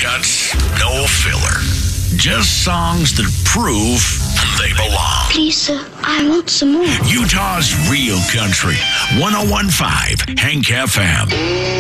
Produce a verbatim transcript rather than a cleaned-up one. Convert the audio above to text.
cuts, no filler. Just songs that prove they belong. Please, sir, I want some more. Utah's real country. one oh one point five Hank F M.